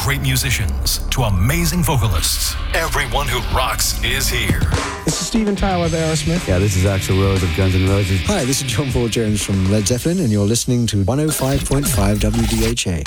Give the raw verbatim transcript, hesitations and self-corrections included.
great musicians to amazing vocalists, everyone who rocks is here. This is Steven Tyler of Aerosmith. Yeah, this is Axl Rose of Guns N' Roses. Hi, this is John Paul Jones from Led Zeppelin, and you're listening to one oh five point five W D H A.